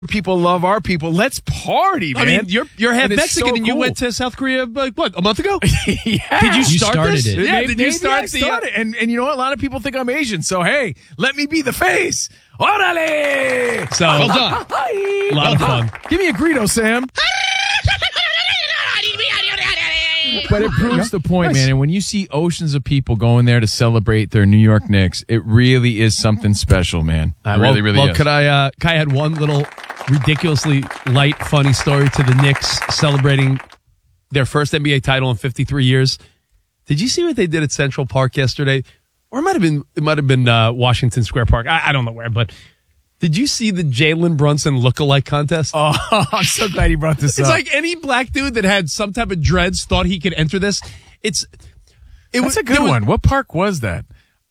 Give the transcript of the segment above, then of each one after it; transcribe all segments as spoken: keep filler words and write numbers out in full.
people love our people. Let's party, man. I mean, you're you're half And it's Mexican so and you cool. went to South Korea, like, what, a month ago? Yeah. Did you You start started this? it. Yeah, Yeah, did did you you start start the... uh, it? And, and you know what? A lot of people think I'm Asian. So, hey, let me be the face. Orale! So, Well done. a lot of fun. Give me a Greedo, Sam. But it proves the point, man. And when you see oceans of people going there to celebrate their New York Knicks, it really is something special, man. It Uh, really, well, really well, is. could I, uh, Kai had one little ridiculously light, funny story to the Knicks celebrating their first N B A title in fifty-three years. Did you see what they did at Central Park yesterday? Or it might have been, it might have been uh, Washington Square Park. I, I don't know where, but did you see the Jalen Brunson lookalike contest? Oh, I'm so glad you brought this It's up. like any black dude that had some type of dreads thought he could enter this. It's it That's was a good there was- one. What park was that?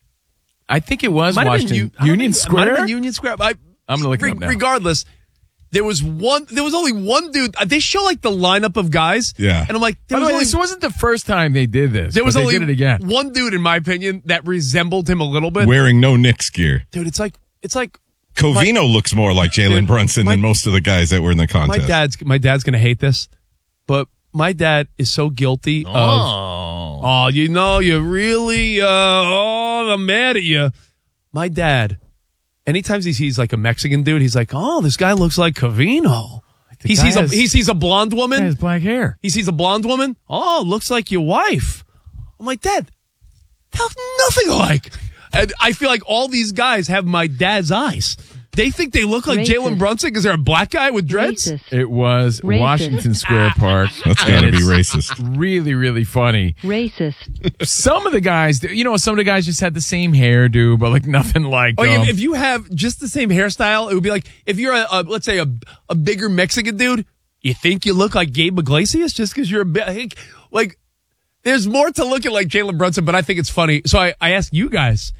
I think it was Might have been Washington. U- I don't Union think- it might have Square? been Union Square. I, I'm gonna look it up now. Regardless, there was one. There was only one dude. They show like the lineup of guys. Yeah. and I'm like, there By the was way, only, this wasn't the first time they did this. there was but they only did it again. one dude, in my opinion, that resembled him a little bit. Wearing no Knicks gear. Dude, it's like it's like Covino looks more like Jalen Dude, Brunson my- than most of the guys that were in the my contest. dad's. My dad's gonna hate this, but my dad is so guilty of. Oh. Oh, you know, you really, uh, oh, I'm mad at you. My dad, anytime he sees like a Mexican dude, he's like, oh, this guy looks like Covino. The He guy sees, a, has- he sees a blonde He woman. has black hair. He sees a blonde woman. Oh, looks like your wife. I'm like, Dad, they look nothing alike. And I feel like all these guys have my dad's eyes. They think they look like Racist. Jalen Brunson because they're a black guy with dreads. Racist. It was Racist. Washington Square Park. That's got to And be it's racist. Really, really funny. Racist. Some of the guys, you know, some of the guys just had the same hairdo, but like nothing like Like them. if, if you have just the same hairstyle, it would be like if you're a, a let's say a, a bigger Mexican dude, you think you look like Gabe Iglesias just because you're a bit like. There's more to looking like Jalen Brunson, but I think it's funny. So I, I ask you guys,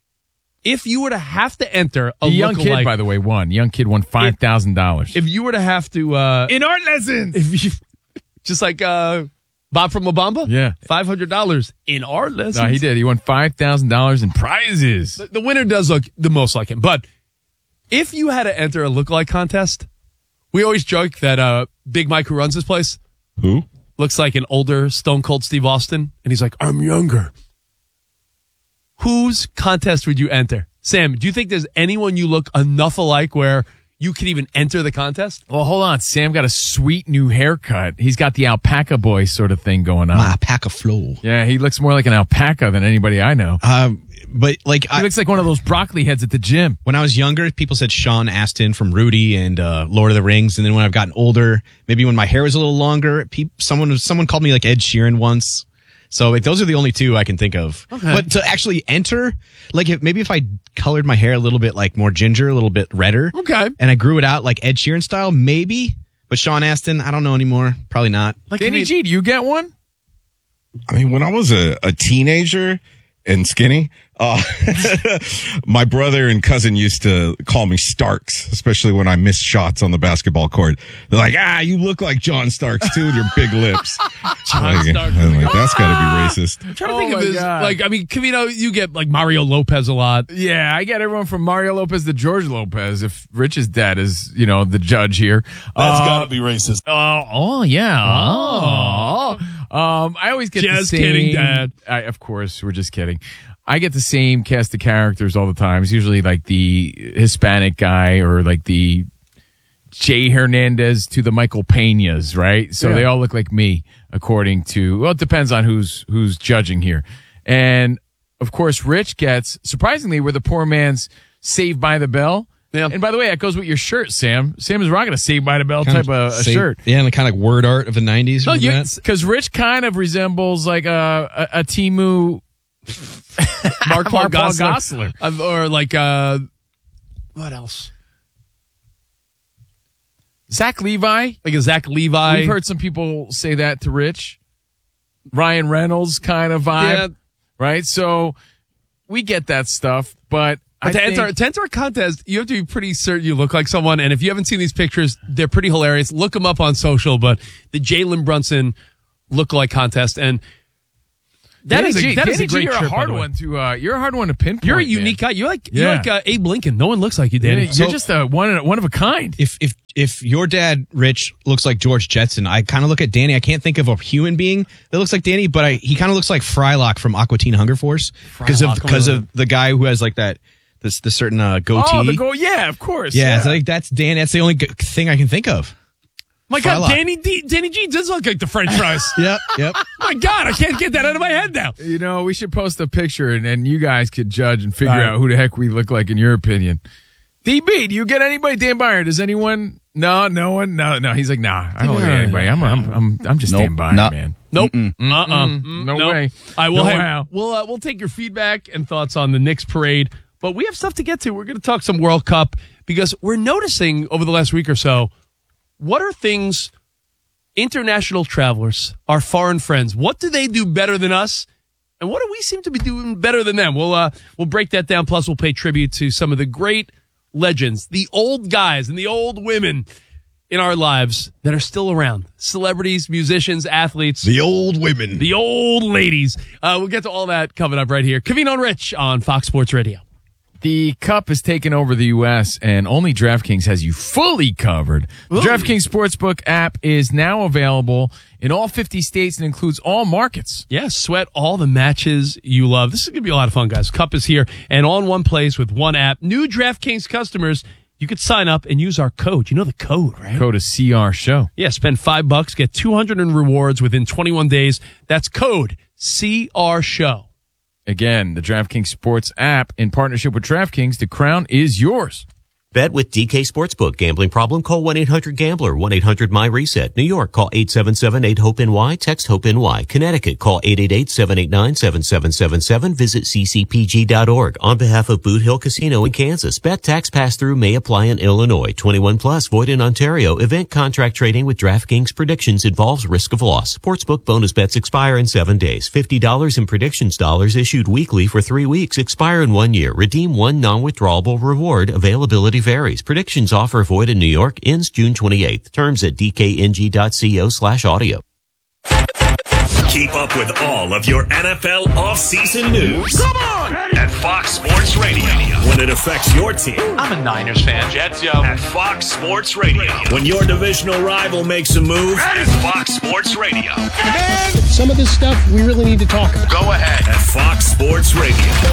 if you were to have to enter a the young kid, lookalike- by the way, won. Young kid won five thousand dollars if you were to have to uh, in art lessons. if you just like uh, Bob from La Bamba, Yeah. five hundred dollars in art lessons. No, he did. He won five thousand dollars in prizes. The, the winner does look the most like him, but if you had to enter a lookalike contest, we always joke that uh, Big Mike, who runs this place, Who? looks like an older Stone Cold Steve Austin, and he's like, I'm younger. Whose contest would you enter? Sam, do you think there's anyone you look enough alike where you could even enter the contest? Well, hold on. Sam got a sweet new haircut. He's got the alpaca boy sort of thing going on. My alpaca flow. Yeah, he looks more like an alpaca than anybody I know. Um, but like He I, looks like one of those broccoli heads at the gym. when I was younger, people said Sean Astin from Rudy and uh, Lord of the Rings. And then when I've gotten older, maybe when my hair was a little longer, pe- someone someone called me like Ed Sheeran once. So like those are the only two I can think of. Okay. But to actually enter, like if maybe if I colored my hair a little bit like more ginger, a little bit redder, Okay. and I grew it out like Ed Sheeran style, maybe. But Sean Astin, I don't know anymore. Probably not. Like, Danny G, do you get one? I mean, when I was a, a teenager and skinny, uh, my brother and cousin used to call me Starks, especially when I missed shots on the basketball court. They're like, ah, you look like John Starks too with your big lips. John Like, Starks. I'm like, that's got to be racist. I'm trying to Oh think of my his, God. like, I mean, Camino, you get like Mario Lopez a lot. Yeah, I get everyone from Mario Lopez to George Lopez. If Rich's dad is, you know, the judge here. That's Uh, got to be racist. Oh, oh yeah. Oh. Um, I always get Just the same. kidding, Dad. I, of course, we're just kidding. I get the same cast of characters all the time. It's usually like the Hispanic guy or like the Jay Hernandez to the Michael Peñas, right? So Yeah. they all look like me, according to, well, it depends on who's who's judging here. And of course, Rich gets, surprisingly, we're the poor man's Saved by the Bell. Yeah. And by the way, that goes with your shirt, Sam. Sam is rocking a Saved by the Bell Kind type of a say- shirt. Yeah, and the kind of like word art of the nineties. No, remember that? because Rich kind of resembles like a a, a Timu Mark Mark Paul Paul Gosselaar. Gosselaar. Uh, or like, uh, what else? Zach Levi. Like a Zach Levi. We've heard some people say that to Rich. Ryan Reynolds kind of vibe, Yeah. right? So we get that stuff, but But I to, think, enter, to enter a contest, you have to be pretty certain you look like someone. And if you haven't seen these pictures, they're pretty hilarious. Look them up on social. But the Jalen Brunson lookalike contest, and That Danny is a, G, that is Danny a great G, you're trip, a hard by the way. one to. Uh, you're a hard one to pinpoint. You're a man. unique guy. You're like Yeah. you're like uh, Abe Lincoln. No one looks like you, Danny. You're, So- you're just a one one of a kind. If if if your dad Rich looks like George Jetson, I kind of look at Danny. I can't think of a human being that looks like Danny, but I, he kind of looks like Frylock from Aqua Teen Hunger Force because of Frylock, because oh, of the guy who has like that this the certain uh, goatee. Oh, the goal. Yeah, of course. yeah, Yeah. it's like that's Danny. That's the only g- thing I can think of. My God, Frylock. Danny D, Danny G does look like the French fries. Yep, yep. My God, I can't get that out of my head now. You know, we should post a picture and, and you guys could judge and figure All right. out who the heck we look like in your opinion. D B, do you get anybody? Dan Byer, does anyone? No, no one. No, no. He's like, nah, I don't look at anybody. I'm, I'm, I'm, I'm just Nope, Dan Byer, not- man. Nope. Uh uh No way. I will No have, how. we'll uh, we'll take your feedback and thoughts on the Knicks parade, but we have stuff to get to. We're going to talk some World Cup because we're noticing over the last week or so, what are things international travelers, our foreign friends, what do they do better than us? And what do we seem to be doing better than them? We'll uh, we'll break that down. Plus, we'll pay tribute to some of the great legends, the old guys and the old women in our lives that are still around. Celebrities, musicians, athletes. The old women. The old ladies. Uh, we'll get to all that coming up right here. Kavino and Rich on Fox Sports Radio. The Cup has taken over the U S and only DraftKings has you fully covered. The DraftKings Sportsbook app is now available in all fifty states and includes all markets. Yeah, sweat all the matches you love. This is going to be a lot of fun, guys. Cup is here and all in one place with one app. New DraftKings customers, you could sign up and use our code. You know the code, right? Code is C R Show. Yeah, spend five bucks, get two hundred in rewards within twenty-one days. That's code C R Show. Again, the DraftKings Sports app in partnership with DraftKings. The crown is yours. Bet with D K Sportsbook. Gambling problem? Call one eight hundred gambler. one eight hundred my reset. New York, call eight seven seven eight hope N Y. Text HOPE-NY. Connecticut, call eight eight eight seven eight nine seven seven seven seven. Visit c c p g dot org. On behalf of Boot Hill Casino in Kansas, bet tax pass-through may apply in Illinois. twenty-one plus, void in Ontario. Event contract trading with DraftKings predictions involves risk of loss. Sportsbook bonus bets expire in seven days. fifty dollars in predictions dollars issued weekly for three weeks. Expire in one year. Redeem one non-withdrawable reward. Availability varies. Predictions offer void in New York. Ends June twenty-eighth. Terms at d k n g dot co slash audio. Keep up with all of your N F L offseason news. Come on! At Fox Sports Radio. When it affects your team. I'm a Niners fan. Jets, yo. At Fox Sports Radio. When your divisional rival makes a move. At Fox Sports Radio. Some of this stuff we really need to talk about. Go ahead. At Fox Sports Radio.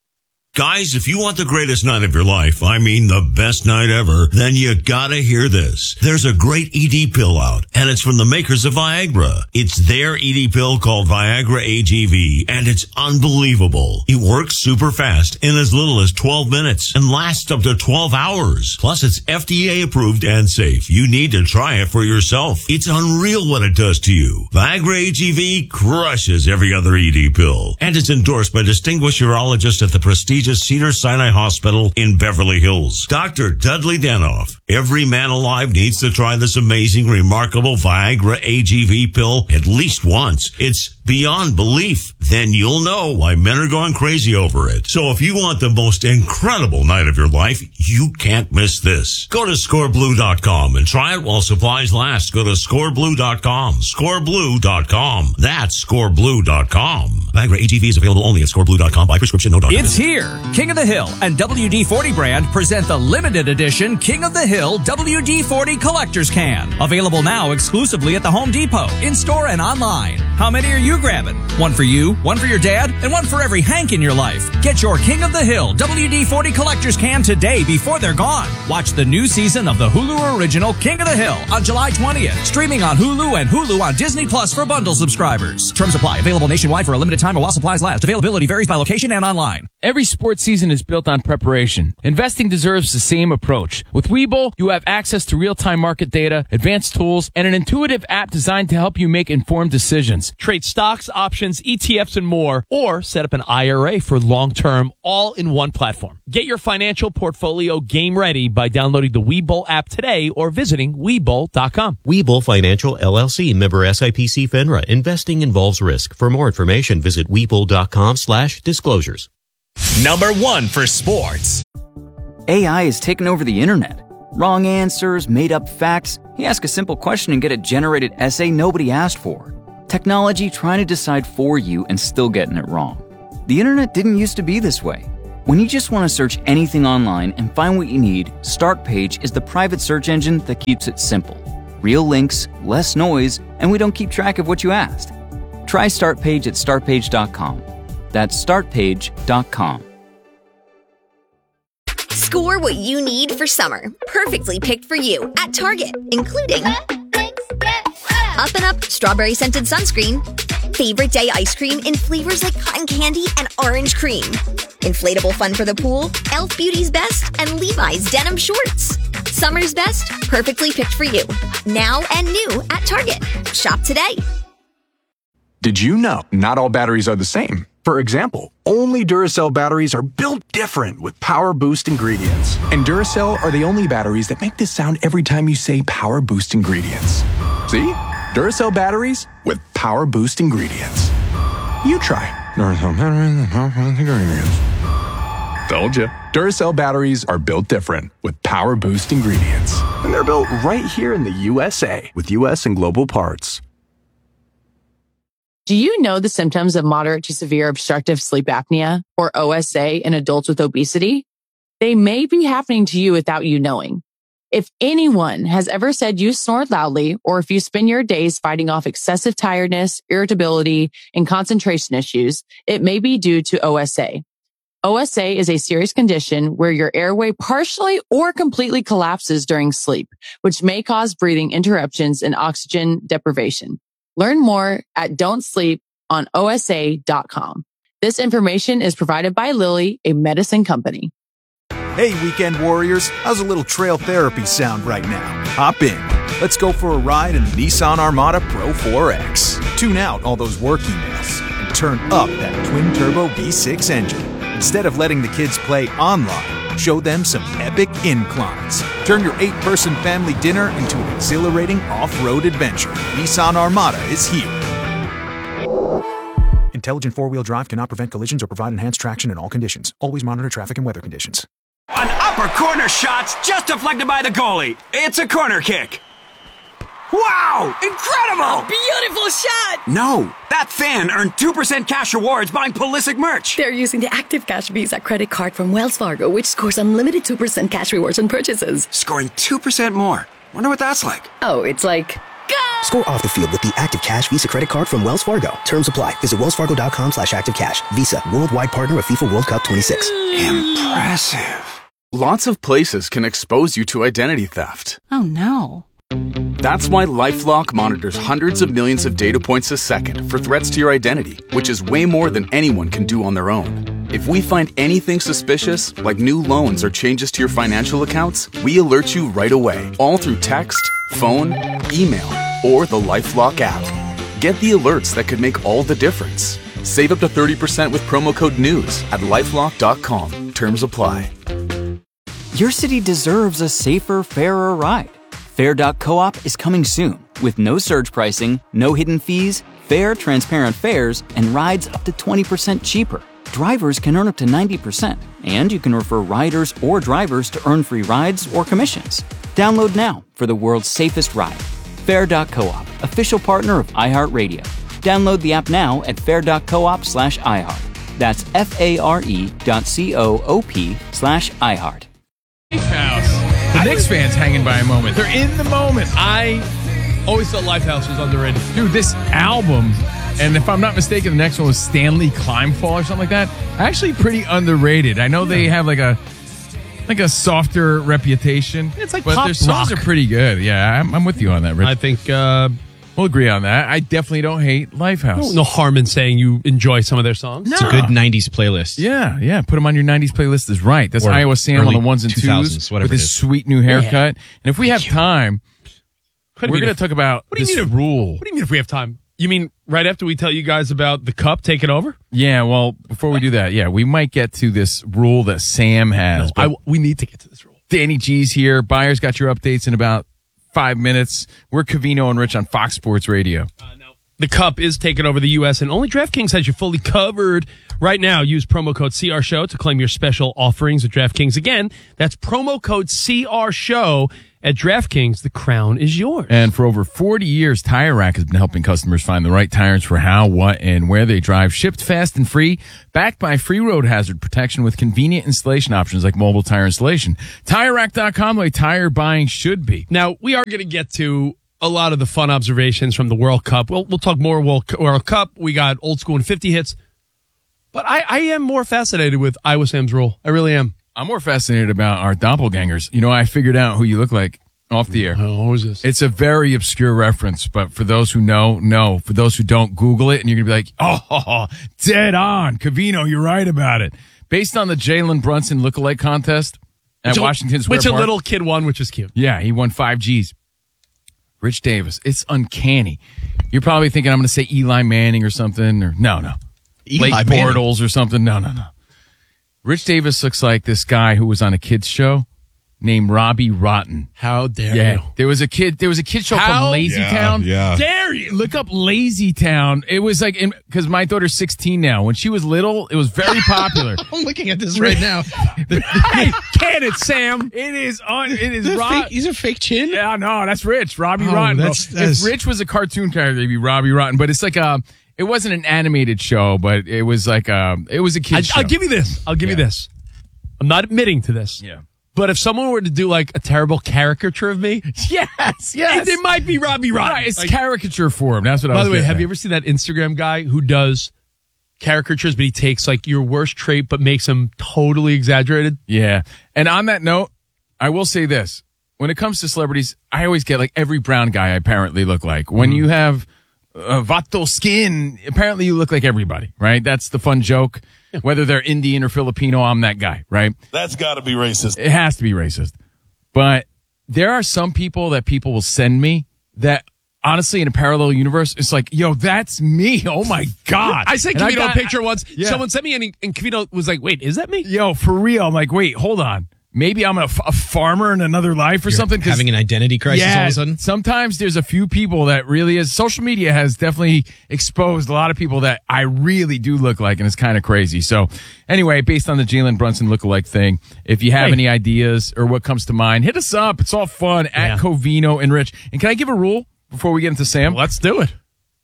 Guys, if you want the greatest night of your life, I mean the best night ever, then you gotta hear this. There's a great E D pill out, and it's from the makers of Viagra. It's their E D pill called Viagra A G V, and it's unbelievable. It works super fast in as little as twelve minutes and lasts up to twelve hours. Plus, it's F D A approved and safe. You need to try it for yourself. It's unreal what it does to you. Viagra A G V crushes every other E D pill, and it's endorsed by distinguished urologists at the prestigious Cedars-Sinai Hospital in Beverly Hills. Doctor Dudley Danoff. Every man alive needs to try this amazing, remarkable Viagra A G V pill at least once. It's beyond belief. Then you'll know why men are going crazy over it. So if you want the most incredible night of your life, you can't miss this. Go to score blue dot com and try it while supplies last. Go to score blue dot com. score blue dot com. That's score blue dot com. Viagra A G V is available only at score blue dot com by prescription, no doctor. It's here. King of the Hill and W D forty brand present the limited edition King of the Hill W D forty Collector's Can. Available now exclusively at the Home Depot, in-store and online. How many are you grabbing? One for you, one for your dad, and one for every Hank in your life. Get your King of the Hill W D forty Collector's Can today before they're gone. Watch the new season of the Hulu original King of the Hill on July twentieth. Streaming on Hulu and Hulu on Disney Plus for bundle subscribers. Terms apply. Available nationwide for a limited time while supplies last. Availability varies by location and online. Every sports season is built on preparation. Investing deserves the same approach. With Webull, you have access to real-time market data, advanced tools, and an intuitive app designed to help you make informed decisions. Trade stocks, options, E T Fs, and more, or set up an I R A for long-term, all in one platform. Get your financial portfolio game ready by downloading the Webull app today or visiting Webull dot com. Webull Financial L L C, member S I P C FINRA. Investing involves risk. For more information, visit Webull dot com slash disclosures. Number one for sports. A I has taken over the internet. Wrong answers, made up facts. You ask a simple question and get a generated essay nobody asked for. Technology trying to decide for you and still getting it wrong. The internet didn't used to be this way. When you just want to search anything online and find what you need, Startpage is the private search engine that keeps it simple. Real links, less noise, and we don't keep track of what you asked. Try Startpage at startpage dot com. That's startpage dot com. Score what you need for summer. Perfectly picked for you at Target, including Up and Up strawberry scented sunscreen, favorite day ice cream in flavors like cotton candy and orange cream, inflatable fun for the pool, e l f Beauty's Best, and Levi's denim shorts. Summer's best, perfectly picked for you. Now and new at Target. Shop today. Did you know not all batteries are the same? For example, only Duracell batteries are built different with Power Boost ingredients. And Duracell are the only batteries that make this sound every time you say Power Boost ingredients. See? Duracell batteries with Power Boost ingredients. You try. Duracell batteries with Power Boost ingredients. Told you. Duracell batteries are built different with Power Boost ingredients. And they're built right here in the U S A with U S and global parts. Do you know the symptoms of moderate to severe obstructive sleep apnea, or O S A, in adults with obesity? They may be happening to you without you knowing. If anyone has ever said you snore loudly, or if you spend your days fighting off excessive tiredness, irritability, and concentration issues, it may be due to O S A. O S A is a serious condition where your airway partially or completely collapses during sleep, which may cause breathing interruptions and oxygen deprivation. Learn more at don't sleep on O S A dot com. This information is provided by Lilly, a medicine company. Hey, weekend warriors, how's a little trail therapy sound right now? Hop in. Let's go for a ride in the Nissan Armada Pro four X. Tune out all those work emails and turn up that twin-turbo V six engine. Instead of letting the kids play online, show them some epic inclines. Turn your eight-person family dinner into an exhilarating off-road adventure. Nissan Armada is here. Intelligent four-wheel drive cannot prevent collisions or provide enhanced traction in all conditions. Always monitor traffic and weather conditions. An upper corner shot's just deflected by the goalie. It's a corner kick. Wow! Incredible! A beautiful shot! No, that fan earned two percent cash rewards buying Pulisic merch. They're using the Active Cash Visa credit card from Wells Fargo, which scores unlimited two percent cash rewards on purchases. Scoring two percent more. Wonder what that's like. Oh, it's like... Go! Score off the field with the Active Cash Visa credit card from Wells Fargo. Terms apply. Visit wellsfargo.com slash activecash. Visa, worldwide partner of FIFA World Cup twenty-six. Impressive. Lots of places can expose you to identity theft. Oh, no. That's why LifeLock monitors hundreds of millions of data points a second for threats to your identity, which is way more than anyone can do on their own. If we find anything suspicious, like new loans or changes to your financial accounts, we alert you right away, all through text, phone, email, or the LifeLock app. Get the alerts that could make all the difference. Save up to thirty percent with promo code NEWS at lifelock dot com. Terms apply. Your city deserves a safer, fairer ride. Fair dot coop is coming soon with no surge pricing, no hidden fees, fair, transparent fares, and rides up to twenty percent cheaper. Drivers can earn up to ninety percent, and you can refer riders or drivers to earn free rides or commissions. Download now for the world's safest ride. Fair dot coop, official partner of iHeartRadio. Download the app now at fair dot coop slash iHeart. That's F-A-R-E dot C-O-O-P slash iHeart. House. The Knicks fans hanging by a moment. They're in the moment. I always thought Lifehouse was underrated. Dude, this album, and if I'm not mistaken, the next one was Stanley Climbfall or something like that. Actually pretty underrated. I know yeah. they have like a like a softer reputation. It's like but pop their songs rock. are pretty good. Yeah, I'm, I'm with you on that, Rich. I think uh, we'll agree on that. I definitely don't hate Lifehouse. No, no harm in saying you enjoy some of their songs. No. It's a good nineties playlist. Yeah, yeah. Put them on your nineties playlist is right. That's Or Iowa Sam on the ones and two twos thousands, whatever with it his is. sweet new haircut. Yeah. And if we have time, What do you we're mean going if- to talk about What do you this mean if- rule. What do you mean if we have time? You mean right after we tell you guys about the cup taking over? Yeah, well, before we do that, yeah, we might get to this rule that Sam has. No, but I, we need to get to this rule. Danny G's here. Byers got your updates in about five minutes. We're Covino and Rich on Fox Sports Radio. Uh, no. The cup is taking over the U S, and only DraftKings has you fully covered right now. Use promo code C R Show to claim your special offerings with DraftKings. Again, that's promo code C R Show, At DraftKings, the crown is yours. And for over forty years, Tire Rack has been helping customers find the right tires for how, what, and where they drive. Shipped fast and free, backed by free road hazard protection with convenient installation options like mobile tire installation. Tire Rack dot com, the way tire buying should be. Now, we are going to get to a lot of the fun observations from the World Cup. We'll, we'll talk more World, World Cup. We got old school and fifty hits. But I, I am more fascinated with Iowa Sam's rule. I really am. I'm more fascinated about our doppelgangers. You know, I figured out who you look like off the air. Oh, what was this? It's a very obscure reference, but for those who know, no. For those who don't, Google it, and you're going to be like, oh, dead on. Covino, you're right about it. Based on the Jalen Brunson lookalike contest at which Washington Square Which Park. a little kid won, which is cute. Yeah, he won five G's. Rich Davis. It's uncanny. You're probably thinking I'm going to say Eli Manning or something. or No, no. Eli Blake Manning. Bortles or something. No, no, no. Rich Davis looks like this guy who was on a kid's show named Robbie Rotten. How dare yeah. you? There was a kid, there was a kid show How called Lazy Yeah, Town. yeah. Dare you? Look up Lazy Town. It was like, because my daughter's sixteen now. When she was little, it was very popular. I'm looking at this right now. Hey, can it, Sam? It is on, it is Is that Rob. fake, these are fake chin? Yeah, no, that's Rich. Robbie Oh, Rotten. that's- Bro. that's- If Rich was a cartoon character, it'd be Robbie Rotten. But it's like a, it wasn't an animated show, but it was like a, it was a I, kid's show. I'll give you this. I'll give you Yeah. this. I'm not admitting to this. Yeah. But if someone were to do like a terrible caricature of me, Yes, yes. it might be Robbie Rotten. Right, it's Like, caricature form. That's what I by was the way, getting have at. you ever seen that Instagram guy who does caricatures, but he takes like your worst trait but makes them totally exaggerated? Yeah. And on that note, I will say this. When it comes to celebrities, I always get like every brown guy I apparently look like. When you have uh, vato skin, apparently you look like everybody, right? That's the fun joke. Whether they're Indian or Filipino, I'm that guy, right? That's got to be racist. It has to be racist. But there are some people that people will send me that honestly in a parallel universe, it's like, yo, that's me. Oh my God. I sent And I Kavito got- a picture once. Yeah. Someone sent me and, and Kavito was like, wait, is that me? Yo, for real. I'm like, wait, hold on. Maybe I'm a, f- a farmer in another life or You're something. 'cause- having an identity crisis yeah, all of a sudden? sometimes there's a few people that really is. Social media has definitely exposed a lot of people that I really do look like, and it's kind of crazy. So anyway, based on the Jalen Brunson lookalike thing, if you have Hey. any ideas or what comes to mind, hit us up. It's all fun Yeah. at Covino and Rich. And can I give a rule before we get into Sam? Let's do it.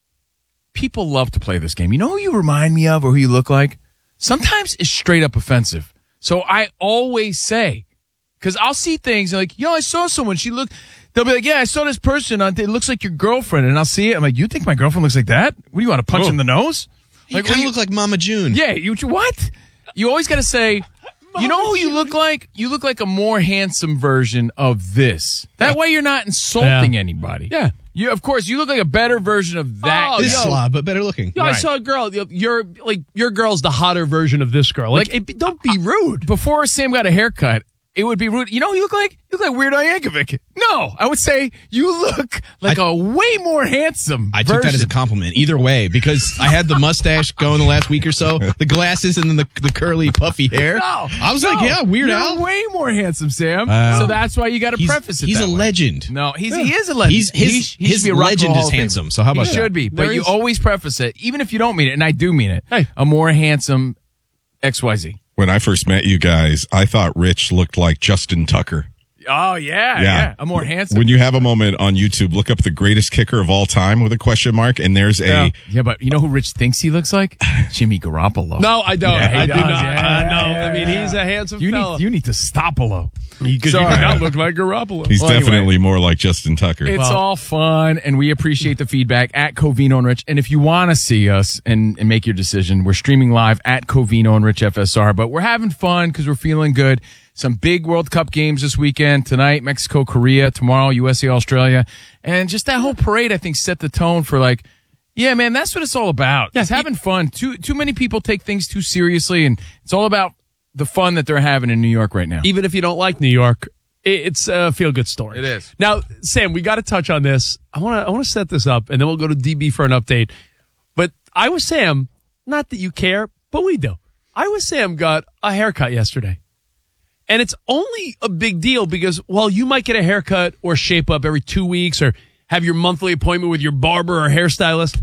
People love to play this game. You know who you remind me of or who you look like? Sometimes it's straight up offensive. So I always say, because I'll see things and like, yo, I saw someone. She looked, they'll be like, yeah, I saw this person. On, it looks like your girlfriend. And I'll see it. I'm like, you think my girlfriend looks like that? What do you want to punch Oh. in the nose? You Like, kind what of do you- look like Mama June. Yeah, you what? You always got to say, you know who you look like? You look like a more handsome version of this. That way you're not insulting Yeah. anybody. Yeah. You, of course, you look like a better version of that. Oh, This yo. slob, but better looking. Yo, I Right. saw a girl. yo, You're like your girl's the hotter version of this girl. Like, it, don't be rude. Before Sam got a haircut, it would be rude. You know who you look like? You look like Weird Al Yankovic. No, I would say you look like I- a way more handsome I took that as a version. compliment either way because I had the mustache going the last week or so, the glasses and then the, the curly puffy hair. No, I was no, like, yeah, Weird you're Al. way more handsome, Sam. Uh, so that's why you got to He's, preface it. he's that a way. legend. No, he's he is a legend. He's, his He sh- he his should be a Rock and legend Roll is Hall of Fame. handsome. So how about He that? should be, There but you is- always preface it, even if you don't mean it, and I do mean it. Hey. A more handsome X Y Z. When I first met you guys, I thought Rich looked like Justin Tucker. Oh yeah, yeah, a more handsome. When you have a moment on YouTube, look up the greatest kicker of all time with a question mark, and there's a yeah. yeah, but you know who Rich thinks he looks like? Jimmy Garoppolo. No, I don't. Yeah, he I do does. not. Yeah, Uh, no, yeah, I mean yeah. he's a handsome You fella. need you need to stop below. Because you do Sorry. not look like Garoppolo. he's Well, anyway. definitely more like Justin Tucker. It's all fun, and we appreciate the feedback at Covino and Rich. And if you want to see us and, and make your decision, we're streaming live at Covino and Rich F S R. But we're having fun because we're feeling good. Some big World Cup games this weekend. Tonight, Mexico, Korea. Tomorrow, U S A, Australia. And just that whole parade, I think, set the tone for like, yeah, man, that's what it's all about. It's having fun. Too too many people take things too seriously, and it's all about the fun that they're having in New York right now. Even if you don't like New York, it- it's a feel good story. It is. Now, Sam, we got to touch on this. I want to I want to set this up, and then we'll go to D B for an update. But Iowa Sam, not that you care, but we do. Iowa Sam got a haircut yesterday. And it's only a big deal because while you might get a haircut or shape up every two weeks or have your monthly appointment with your barber or hairstylist,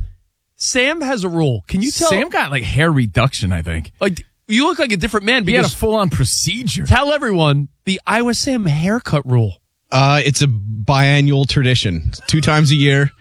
Sam has a rule. Can you tell? Sam got like hair reduction, I think. Like, you look like a different man He had a because full-on procedure. tell everyone the Iowa Sam haircut rule. Uh, it's a biannual tradition, two times a year.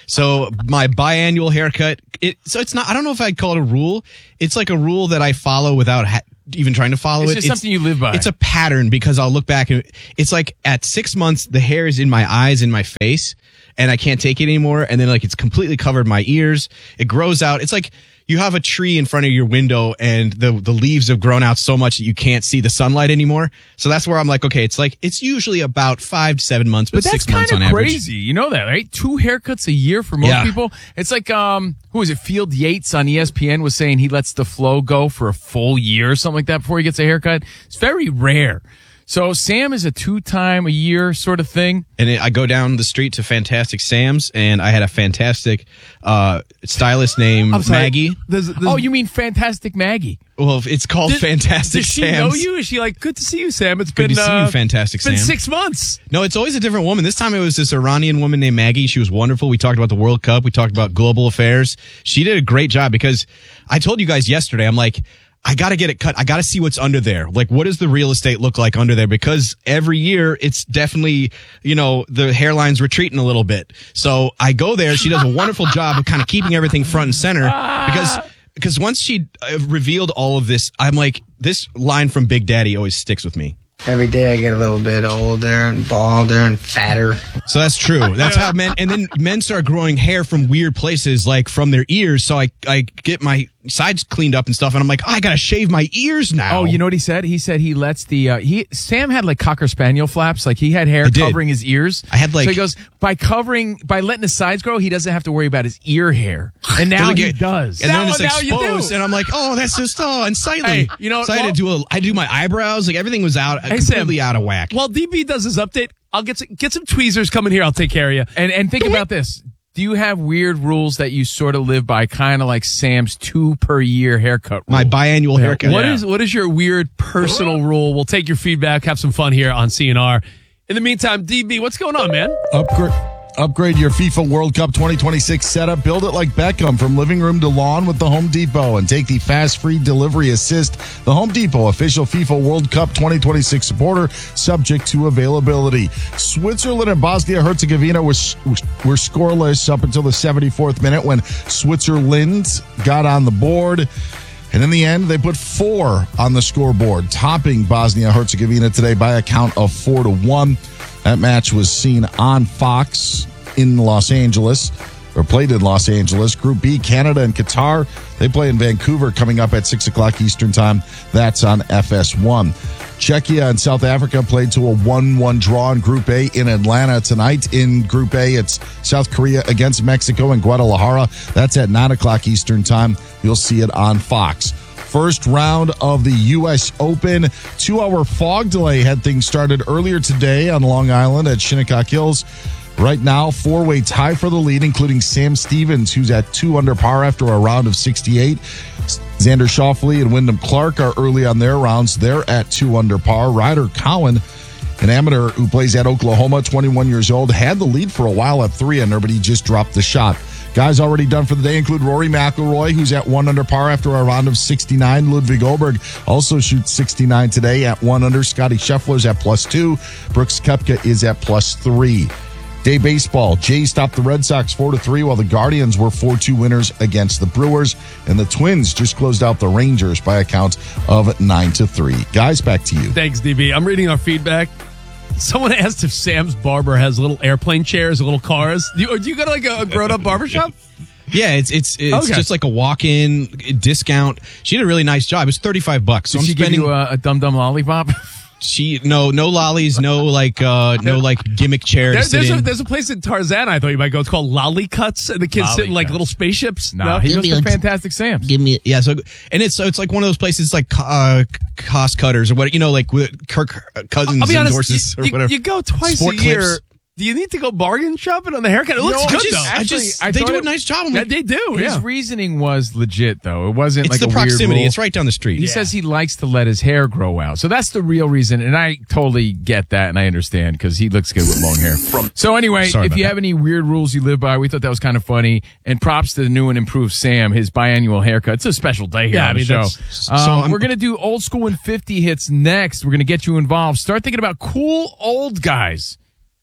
So my biannual haircut, it, so it's not, I don't know if I'd call it a rule. It's like a rule that I follow without ha- even trying to follow it's it. Just it's something you live by. It's a pattern because I'll look back and it's like at six months, the hair is in my eyes and my face and I can't take it anymore. And then like it's completely covered my ears. It grows out. It's like you have a tree in front of your window and the, the leaves have grown out so much that you can't see the sunlight anymore. So that's where I'm like, okay, it's like, it's usually about five to seven months, but, but six that's months on kind of average. crazy. You know that, right? Two haircuts a year for most Yeah. people. It's like, um, who is it? Field Yates on E S P N was saying he lets the flow go for a full year or something like that before he gets a haircut. It's very rare. So Sam is a two time a year sort of thing. And it, I go down the street to Fantastic Sam's, and I had a fantastic uh, stylist named I'm sorry. Maggie. There's- there's- oh, you mean Fantastic Maggie? Well, it's called Did- Fantastic Does she Sam's. know you? Is she like, good to see you, Sam? It's Good been to see uh, you, Fantastic it's been Sam. six months. No, it's always a different woman. This time it was this Iranian woman named Maggie. She was wonderful. We talked about the World Cup. We talked about global affairs. She did a great job because I told you guys yesterday, I'm like, I got to get it cut. I got to see what's under there. Like, what does the real estate look like under there? Because every year it's definitely, you know, the hairline's retreating a little bit. So I go there. She does a wonderful job of kind of keeping everything front and center because, because once she uh, revealed all of this, I'm like, this line from Big Daddy always sticks with me. Every day I get a little bit older and balder and fatter. So that's true. That's how men, and then men start growing hair from weird places, like from their ears. So I, I get my sides cleaned up and stuff, and I'm like, oh, I gotta shave my ears now. Oh, you know what he said? He said he lets the uh, he Sam had like Cocker Spaniel flaps, like he had hair I did. covering his ears. I had, like- so he goes by covering by letting his sides grow, he doesn't have to worry about his ear hair, and now Doesn't he get- does. And now, then it's now you do. exposed, and I'm like, oh, that's just oh unsightly. Hey, you know, so I had well- to do a, I do my eyebrows, like everything was out, Hey, completely Sam. out of whack. While D B does his update, I'll get some, get some tweezers coming here. I'll take care of you. And and think about this. Do you have weird rules that you sort of live by, kind of like Sam's two per year haircut rule? My biannual haircut. What Yeah. is what is your weird personal rule? We'll take your feedback, have some fun here on C N R. In the meantime, D B, what's going on, man? Upgrade. Upgrade your FIFA World Cup twenty twenty-six setup. Build it like Beckham from living room to lawn with the Home Depot and take the fast free delivery assist. The Home Depot, official FIFA World Cup twenty twenty-six supporter, subject to availability. Switzerland and Bosnia-Herzegovina were, were scoreless up until the seventy-fourth minute when Switzerland got on the board. And in the end, they put four on the scoreboard, topping Bosnia-Herzegovina today by a count of four to one. That match was seen on Fox in Los Angeles, or played in Los Angeles. Group B, Canada and Qatar, they play in Vancouver coming up at six o'clock Eastern Time. That's on F S one. Czechia and South Africa played to a one one draw in Group A in Atlanta tonight. In Group A, it's South Korea against Mexico in Guadalajara. That's at nine o'clock Eastern Time. You'll see it on Fox. First round of the U S Open. Two-hour fog delay had things started earlier today on Long Island at Shinnecock Hills. Right now, four-way tie for the lead, including Sam Stevens, who's at two under par after a round of sixty-eight. Xander Schauffele and Wyndham Clark are early on their rounds. They're at two under par. Ryder Cowan, an amateur who plays at Oklahoma, twenty-one years old, had the lead for a while at three under, but he just dropped the shot. Guys already done for the day include Rory McIlroy, who's at one under par after a round of sixty-nine. Ludwig Oberg also shoots sixty-nine today at one under. Scotty Scheffler's at plus two. Brooks Koepka is at plus three. Day baseball. Jays stopped the Red Sox four to three, while the Guardians were four two winners against the Brewers. And the Twins just closed out the Rangers by a count of nine to three. Guys, back to you. Thanks, D B. I'm reading our feedback. Someone asked if Sam's barber has little airplane chairs, little cars. Do you, or do you go to like a, a grown-up barbershop? Yeah, it's it's it's Okay. just like a walk-in discount. She did a really nice job. It was thirty-five bucks. So Did I'm she give spending you a, a dum-dum lollipop? She no no lollies, no like uh no like gimmick chairs. There, to sit there's, a, in. there's a place in Tarzan I thought you might go. It's called Lolly Cuts, and the kids sit in like Lolly little spaceships. Nah, he goes to Fantastic Sam's. Give me yeah. So and it's so it's like one of those places like uh, cost cutters or what you know like with Kirk Cousins I'll be honest, endorses you, or you- whatever. you go twice Sport a year. clips. Do you need to go bargain shopping on the haircut? It looks No, good I just- though. I Actually, just I they thought do a it- nice job. I'm Yeah, like, they do. His Yeah. reasoning was legit, though. It wasn't it's like the a weird proximity. rule. It's right down the street. He says he likes to let his hair grow out. So that's the real reason. And I totally get that and I understand because he looks good with long hair. So anyway, Sorry if about you that. have any weird rules you live by, we thought that was kind of funny. And props to the new and improved Sam, his biannual haircut. It's a special day here Yeah, on I mean, the show. that's- so Um, I'm- we're going to do old school and fifty hits next. We're going to get you involved. Start thinking about cool old guys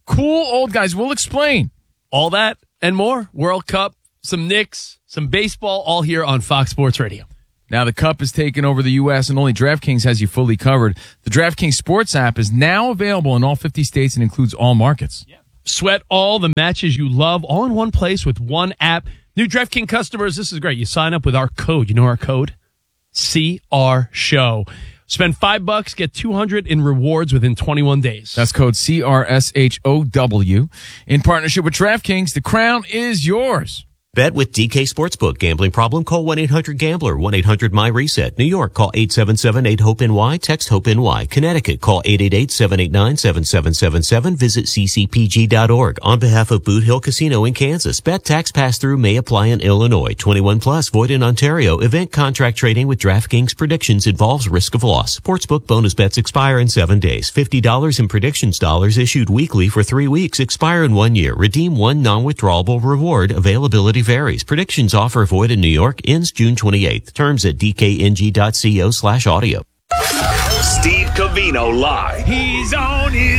Cool old guys. We'll explain. All that and more. World Cup, some Knicks, some baseball, all here on Fox Sports Radio. Now the Cup is taking over the U S and only DraftKings has you fully covered. The DraftKings Sports app is now available in all fifty states and includes all markets. Yeah. Sweat all the matches you love all in one place with one app. New DraftKings customers, this is great. You sign up with our code. You know our code? C R Show. Spend five bucks, get two hundred in rewards within twenty-one days. That's code C R S H O W. In partnership with DraftKings, the crown is yours. Bet with D K Sportsbook. Gambling problem? Call one eight hundred gambler. one eight hundred my reset. New York, call eight seven seven eight hope N Y. Text HOPE-NY. Connecticut, call eight eight eight seven eight nine seven seven seven seven. Visit c c p g dot org. On behalf of Boot Hill Casino in Kansas, bet tax pass-through may apply in Illinois. twenty-one plus, void in Ontario. Event contract trading with DraftKings predictions involves risk of loss. Sportsbook bonus bets expire in seven days. fifty dollars in predictions dollars issued weekly for three weeks. Expire in one year. Redeem one non-withdrawable reward. Availability varies. Predictions offer void in New York. Ends June twenty-eighth. Terms at d k n g dot co slash audio. Steve Covino live. He's on his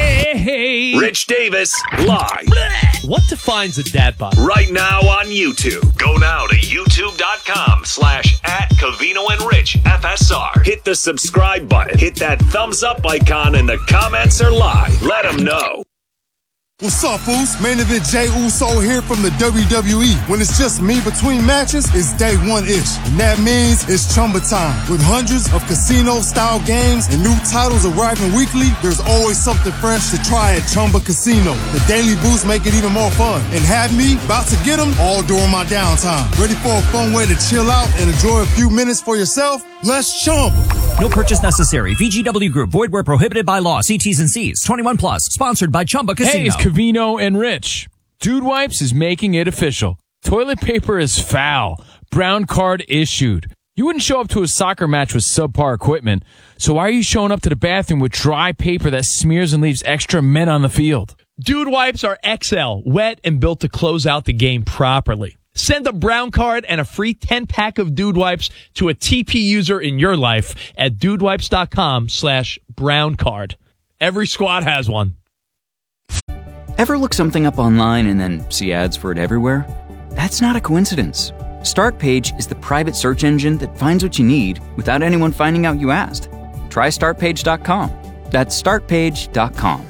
way. Rich Davis live. What defines a dad bod? Right now on YouTube. Go now to youtube.com slash at Covino and Rich F S R. Hit the subscribe button. Hit that thumbs up icon and the comments are live. Let them know. What's up, fools? Main event Jey Uso here from the W W E. When it's just me between matches, it's day one-ish. And that means it's Chumba time. With hundreds of casino-style games and new titles arriving weekly, there's always something fresh to try at Chumba Casino. The daily boosts make it even more fun. And have me about to get them all during my downtime. Ready for a fun way to chill out and enjoy a few minutes for yourself? Let's Chumba. No purchase necessary. V G W Group. Void where prohibited by law. See T's and C's. twenty-one plus. Sponsored by Chumba Casino. Hey, it's Covino and Rich. Dude Wipes is making it official. Toilet paper is foul. Brown card issued. You wouldn't show up to a soccer match with subpar equipment, so why are you showing up to the bathroom with dry paper that smears and leaves extra men on the field? Dude Wipes are X L, wet and built to close out the game properly. Send a brown card and a free ten-pack of Dude Wipes to a T P user in your life at dudewipes.com slash brown card. Every squad has one. Ever look something up online and then see ads for it everywhere? That's not a coincidence. StartPage is the private search engine that finds what you need without anyone finding out you asked. Try start page dot com. That's start page dot com.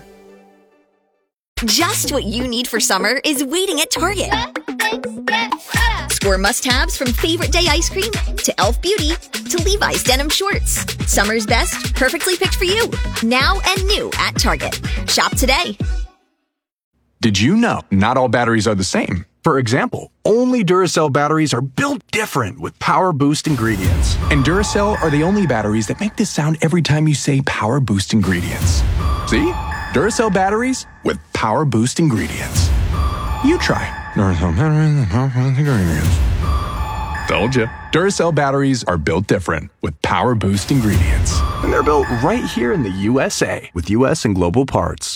Just what you need for summer is waiting at Target. Score must-haves from favorite day ice cream to Elf Beauty to Levi's denim shorts. Summer's best, perfectly picked for you. Now and new at Target. Shop today. Did you know not all batteries are the same? For example, only Duracell batteries are built different with Power Boost ingredients. And Duracell are the only batteries that make this sound every time you say Power Boost ingredients. See? Duracell batteries with Power Boost ingredients. You try. Duracell batteries with Power Boost ingredients. Told you. Duracell batteries are built different with Power Boost ingredients. And they're built right here in the U S A with U S and global parts.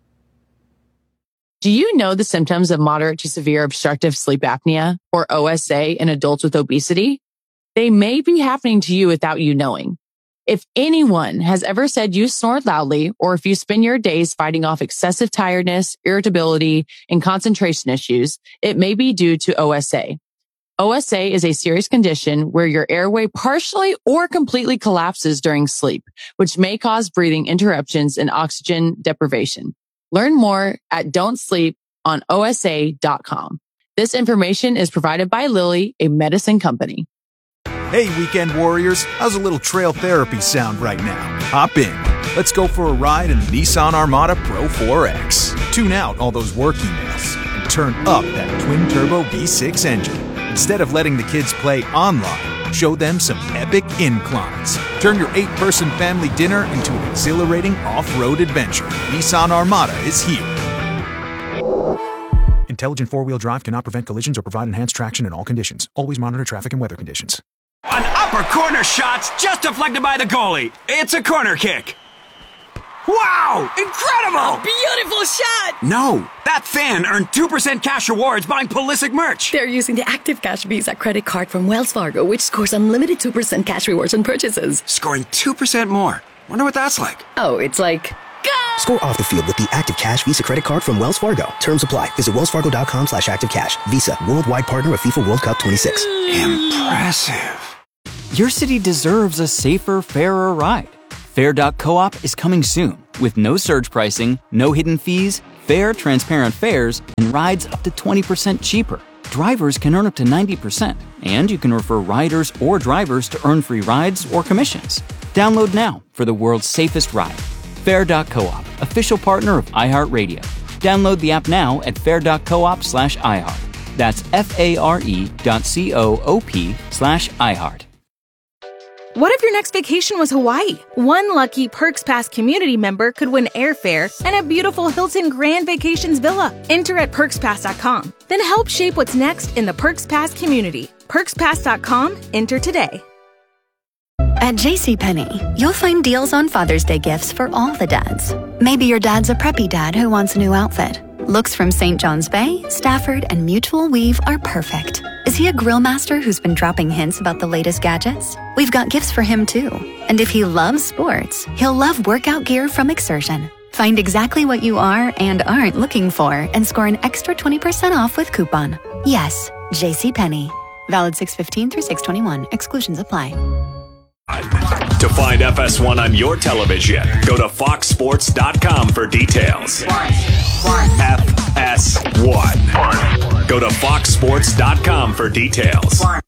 Do you know the symptoms of moderate to severe obstructive sleep apnea, or O S A, in adults with obesity? They may be happening to you without you knowing. If anyone has ever said you snore loudly, or if you spend your days fighting off excessive tiredness, irritability, and concentration issues, it may be due to O S A. O S A is a serious condition where your airway partially or completely collapses during sleep, which may cause breathing interruptions and oxygen deprivation. Learn more at don't sleep on O S A dot com. This information is provided by Lilly, a medicine company. Hey, weekend warriors, how's a little trail therapy sound right now? Hop in. Let's go for a ride in the Nissan Armada Pro four X. Tune out all those work emails and turn up that twin-turbo V six engine. Instead of letting the kids play online, show them some epic inclines. Turn your eight-person family dinner into an exhilarating off-road adventure. Nissan Armada is here. Intelligent four-wheel drive cannot prevent collisions or provide enhanced traction in all conditions. Always monitor traffic and weather conditions. An upper corner shot's just deflected by the goalie. It's a corner kick. Wow! Incredible! Beautiful shot! No, that fan earned two percent cash rewards buying Pulisic merch. They're using the Active Cash Visa credit card from Wells Fargo, which scores unlimited two percent cash rewards on purchases. Scoring two percent more. Wonder what that's like. Oh, it's like Score off the field with the Active Cash Visa credit card from Wells Fargo. Terms apply. Visit wellsfargo.com slash active cash. Visa, worldwide partner of FIFA World Cup twenty-six. Impressive. Your city deserves a safer, fairer ride. Fair dot coop is coming soon with no surge pricing, no hidden fees, fair, transparent fares, and rides up to twenty percent cheaper. Drivers can earn up to ninety percent, and you can refer riders or drivers to earn free rides or commissions. Download now for the world's safest ride. Fair dot coop, official partner of iHeartRadio. Download the app now at fair dot coop slash iHeart. That's F-A-R-E dot C-O-O-P slash iHeart. What if your next vacation was Hawaii? One lucky Perks Pass community member could win airfare and a beautiful Hilton Grand Vacations villa. Enter at perks pass dot com. Then help shape what's next in the Perks Pass community. perks pass dot com. Enter today. At JCPenney, you'll find deals on Father's Day gifts for all the dads. Maybe your dad's a preppy dad who wants a new outfit. Looks from Saint John's Bay, Stafford, and Mutual Weave are perfect. Is he a grill master who's been dropping hints about the latest gadgets? We've got gifts for him too. And if he loves sports, he'll love workout gear from Exertion. Find exactly what you are and aren't looking for and score an extra twenty percent off with coupon. Yes, JCPenney. Valid six fifteen through six twenty-one. Exclusions apply. To find F S one on your television, go to fox sports dot com for details. F S one. Go to fox sports dot com for details.